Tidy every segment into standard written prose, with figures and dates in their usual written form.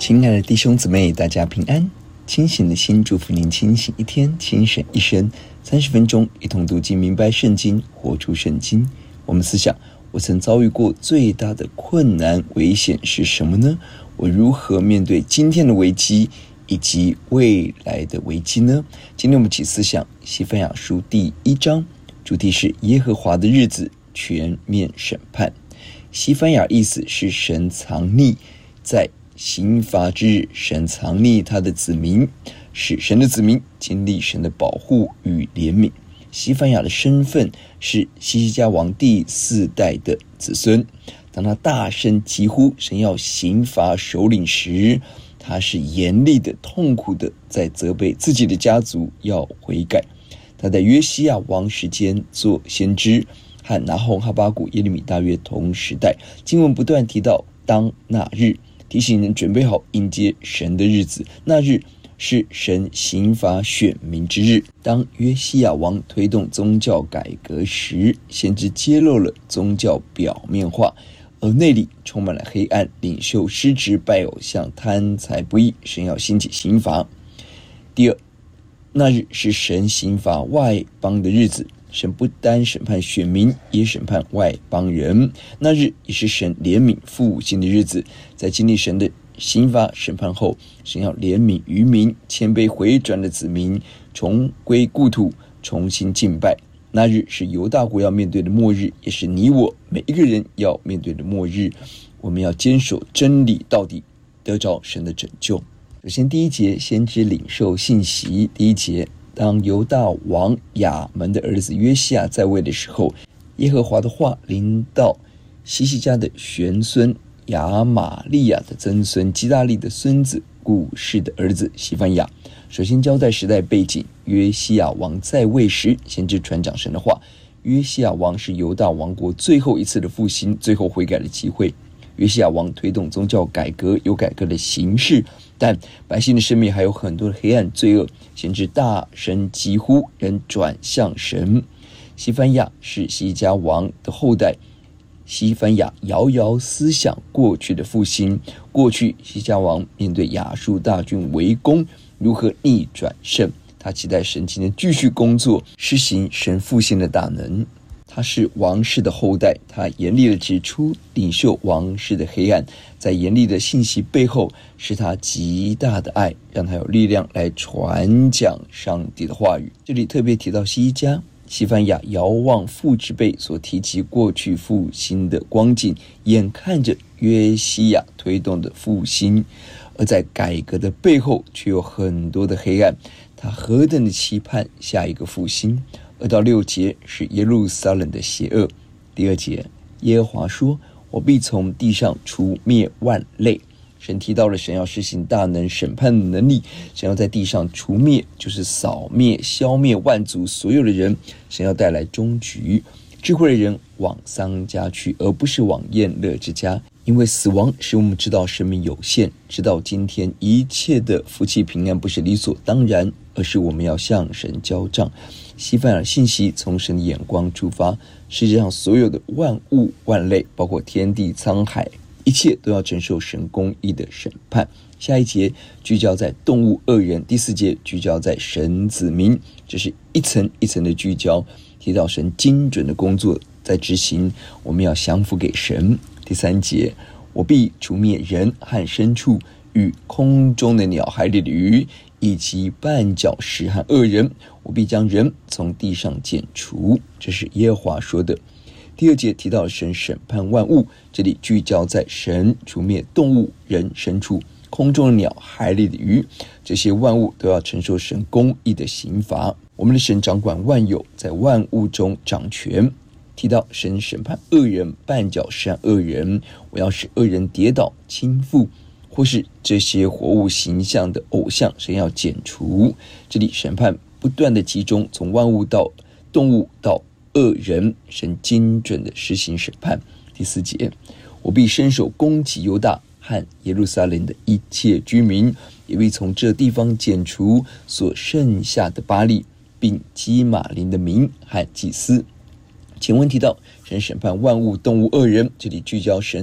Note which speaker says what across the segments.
Speaker 1: 亲爱的弟兄姊妹，大家平安。清醒的心祝福您清醒一天，清醒一生。30分钟一同读经，明白圣经，活出圣经。我们思想，我曾遭遇过最大的困难危险是什么呢？我如何面对今天的危机以及未来的危机呢？今天我们一起思想西番雅书第1章，主题是耶和华的日子全面审判。西番雅意思是神藏匿，在刑罚之日，神藏匿他的子民，使神的子民经历神的保护与怜悯。西番雅的身份是希西家王第4代的子孙。当他大声疾呼神要刑罚首领时，他是严厉的、痛苦的在责备自己的家族要悔改。他在约西亚王时间做先知，和拿鸿、哈巴谷、耶利米大约同时代。经文不断提到当那日，提醒人准备好迎接神的日子。那日是神刑罚选民之日。当约西亚王推动宗教改革时，先知揭露了宗教表面化，而内里充满了黑暗，领袖失职、拜偶像、贪财不义，神要兴起刑罚。第二，那日是神刑罚外邦的日子。神不单审判选民，也审判外邦人。那日也是神怜悯复兴的日子。在经历神的刑罚审判后，神要怜悯渔民，谦卑回转的子民重归故土，重新敬拜。那日是犹大国要面对的末日，也是你我每一个人要面对的末日。我们要坚守真理到底，得着神的拯救。首先第1节，先知领受信息。第1节，当犹大王亚门的儿子约西亚在位的时候，耶和华的话临到希西家的玄孙亚玛利亚的曾孙基大利的孙子古士的儿子西番雅。首先交代时代背景，约西亚王在位时，先知传讲神的话。约西亚王是犹大王国最后一次的复兴，最后悔改的机会。约西亚王推动宗教改革，有改革的形式，但百姓的生命还有很多的黑暗罪恶。先知大声疾呼，人转向神。西番雅是希西家王的后代。西番雅遥遥思想过去的复兴，过去希西家王面对亚述大军围攻，如何逆转胜。他期待神今天继续工作，施行神复兴的大能。他是王室的后代，他严厉地指出领袖王室的黑暗，在严厉的信息背后是他极大的爱，让他有力量来传讲上帝的话语。这里特别提到希西家，西番雅遥望父之辈所提及过去复兴的光景，眼看着约西亚推动的复兴，而在改革的背后却有很多的黑暗，他何等的期盼下一个复兴。2到6节是耶路撒冷的邪恶。第2节，耶和华说，我必从地上除灭万类。神提到了神要施行大能审判的能力，神要在地上除灭，就是扫灭、消灭万族所有的人。神要带来终局，智慧的人往丧家去，而不是往宴乐之家。因为死亡使我们知道生命有限，知道今天一切的福气平安不是理所当然，而是我们要向神交账。西番雅信息从神的眼光出发，世界上所有的万物万类，包括天地沧海，一切都要承受神公义的审判。下一节聚焦在动物恶人，第4节聚焦在神子民，这是一层一层的聚焦，提到神精准的工作在执行，我们要降服给神。第3节，我必除灭人和牲畜，与空中的鸟、海里的鱼，以及绊脚石和恶人，我必将人从地上剪除。这是耶和华说的。第2节提到神审判万物，这里聚焦在神除灭动物、人、牲畜、空中的鸟、海里的鱼，这些万物都要承受神公义的刑罚。我们的神掌管万有，在万物中掌权。提到神审判恶人、绊脚石和恶人，我要使恶人跌倒、倾覆，或是这些活物形象的偶像，神要剪除。这里审判不断的集中，从万物到动物到恶人，神精准的实行审判。第4节，我必伸手攻击犹大和耶路撒冷的一切居民，也必从这地方剪除所剩下的巴力，并基玛林的民和祭司。前文提到神审判万物、动物、恶人，这里聚焦神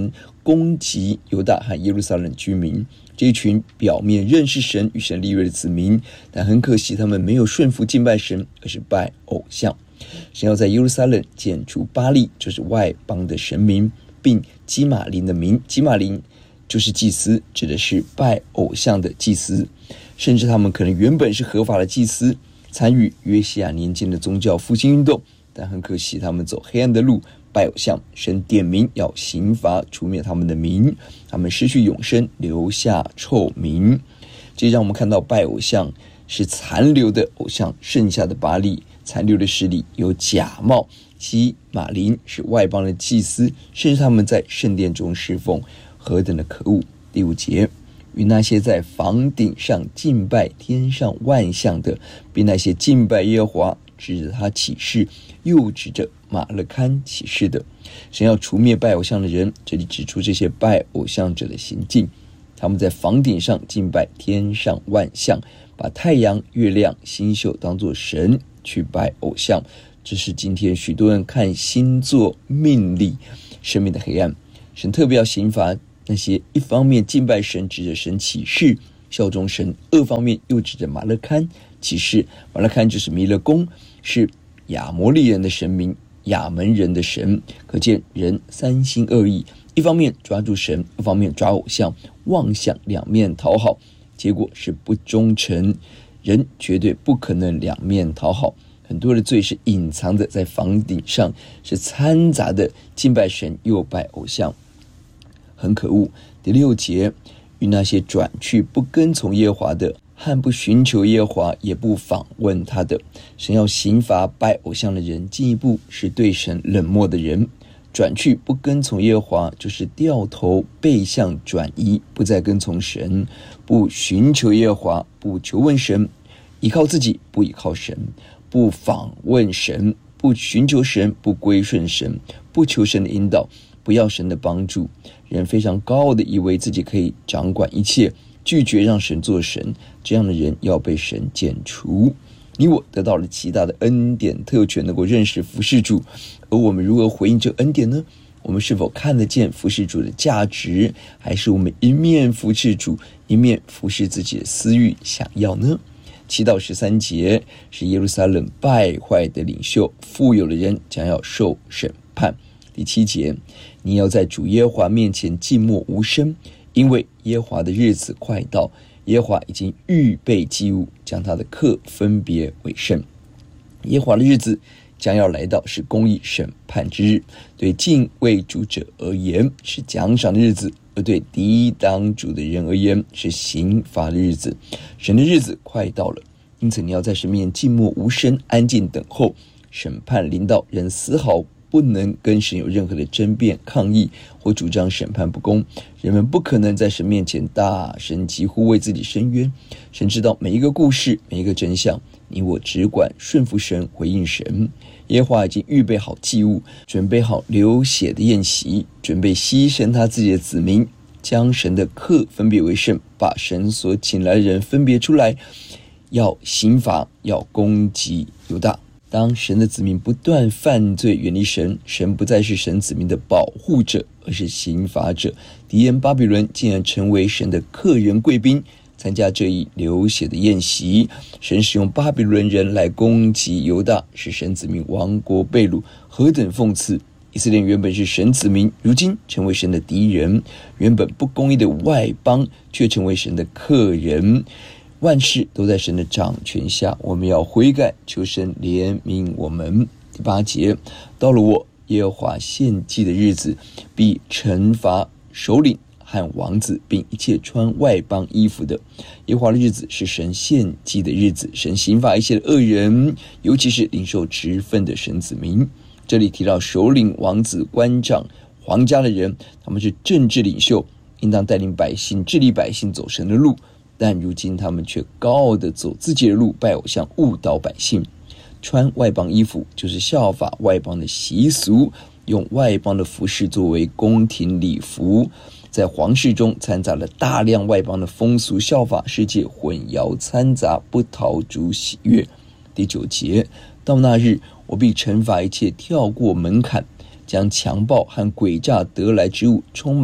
Speaker 1: 攻击犹大和耶路撒冷居民。这一群表面认识神与神立约的子民，但很可惜他们没有顺服敬拜神，而是拜偶像。神要在耶路撒冷剪除巴力，就是外邦的神明，并基玛林的民，基玛林就是祭司，指的是拜偶像的祭司。甚至他们可能原本是合法的祭司，参与约西亚年间的宗教复兴运动，但很可惜他们走黑暗的路，拜偶像。神点名要刑罚除灭他们的名，他们失去永生，留下臭名。这让我们看到拜偶像是残留的偶像，剩下的巴力残留的势力有假冒，基玛林是外邦的祭司，甚至他们在圣殿中侍奉，何等的可恶。第5节，与那些在房顶上敬拜天上万象的，并那些敬拜耶和华指着他起誓，又指着马勒堪起誓的。神要除灭拜偶像的人，这里指出这些拜偶像者的行径。他们在房顶上敬拜天上万象，把太阳、月亮、星宿当作神去拜偶像。这是今天许多人看星座命理生命的黑暗。神特别要刑罚那些一方面敬拜神，指着神起誓效忠神，二方面又指着马勒堪起誓。马勒堪就是弥勒公，是亚摩利人的神明，亚门人的神。可见人三心二意，一方面抓住神，二方面抓偶像，妄想两面讨好，结果是不忠诚。人绝对不可能两面讨好，很多的罪是隐藏的，在房顶上是掺杂的，敬拜神又拜偶像，很可恶。第6节，与那些转去不跟从耶和华的，和不寻求耶和华也不访问他的。神要刑罚拜偶像的人，进一步是对神冷漠的人。转去不跟从耶和华，就是掉头背向转移，不再跟从神，不寻求耶和华，不求问神，依靠自己，不依靠神，不访问神，不寻求神，不归顺神，不求神的引导，不要神的帮助。人非常高傲的以为自己可以掌管一切，拒绝让神做神，这样的人要被神剪除。你我得到了极大的恩典特权，能够认识服事主，而我们如何回应这恩典呢？我们是否看得见服事主的价值，还是我们一面服事主，一面服事自己的私欲想要呢？7到13节是耶路撒冷败坏的领袖，富有的人将要受审判。第7节，你要在主耶和华面前静默无声，因为耶和华的日子快到，耶和华已经预备祭物，将他的客分别为圣。耶和华的日子将要来到，是公义审判之日，对敬畏主者而言是奖赏的日子，而对抵挡主的人而言是刑罚的日子。神的日子快到了，因此你要在神面前静默无声，安静等候审判临到。人丝毫不能跟神有任何的争辩、抗议或主张审判不公。人们不可能在神面前大声疾呼，为自己伸冤。神知道每一个故事，每一个真相，你我只管顺服神，回应神。耶和华已经预备好祭物，准备好流血的宴席，准备牺牲他自己的子民，将神的客分别为圣，把神所请来的人分别出来，要刑罚，要攻击犹大。当神的子民不断犯罪，远离神，神不再是神子民的保护者，而是刑罚者。敌人巴比伦竟然成为神的客人贵宾，参加这一流血的宴席。神使用巴比伦人来攻击犹大，使神子民亡国被掳，何等讽刺！以色列原本是神子民，如今成为神的敌人。原本不公义的外邦，却成为神的客人。万事都在神的掌权下，我们要悔改，求神怜悯我们。第8节，到了我耶和华献祭的日子，必惩罚首领和王子，并一切穿外邦衣服的。耶和华的日子是神献祭的日子，神刑罚一切的恶人，尤其是领受职分的神子民。这里提到首领、王子、官长、皇家的人，他们是政治领袖，应当带领百姓，治理百姓走神的路，但如今他们却高傲地走自己的路，拜偶像，误导百姓。穿外邦衣服就是效法外邦的习俗，用外邦的服饰作为宫廷礼服，在皇室中掺杂了大量外邦的风俗效法，世界混淆掺杂，不讨主喜悦。第9节，到那日，我必惩罚一切跳过门槛，将强暴和诡诈得来之物充满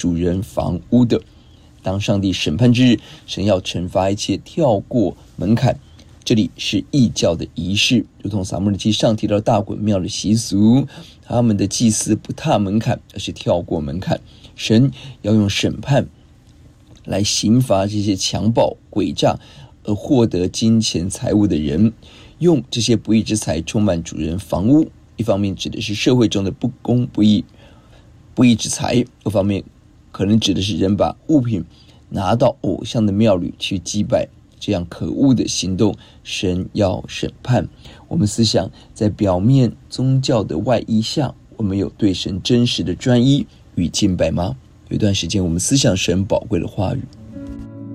Speaker 1: 主人房屋的。当上帝审判之日，神要惩罚一切跳过门槛。这里是异教的仪式，如同撒母耳记上提到大衮庙的习俗，他们的祭司不踏门槛，而是跳过门槛。神要用审判来刑罚这些强暴诡诈而获得金钱财物的人，用这些不义之财充满主人房屋，一方面指的是社会中的不公不义之财，一方面可能指的是人把物品拿到偶像的庙里去祭拜，这样可恶的行动，神要审判。我们思想，在表面宗教的外衣下，我们有对神真实的专一与敬拜吗？有一段时间，我们思想神宝贵的话语。